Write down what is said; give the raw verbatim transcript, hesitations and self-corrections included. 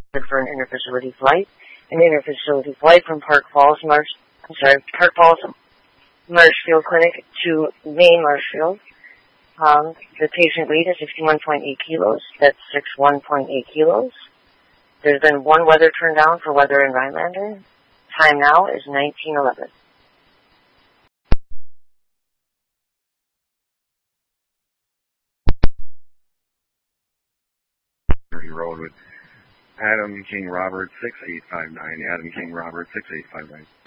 for an interfacility flight. An interfacility flight from Park Falls, Marsh, I'm sorry, Park Falls, Marshfield Clinic to Maine Marshfield. Um, the patient weight is sixty-one point eight kilos. That's sixty-one point eight kilos. There's been one weather turn down for weather in Rhinelander. Time now is nineteen eleven. Road with Adam King Robert six eight five nine. Adam King Robert six eight five nine.